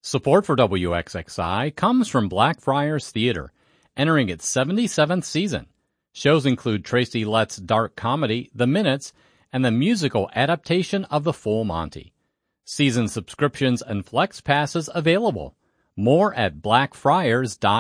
Support for WXXI comes from Blackfriars Theater, entering its 77th season. Shows include Tracy Letts' dark comedy, The Minutes, and the musical adaptation of The Full Monty. Season subscriptions and flex passes available. More at blackfriars.com.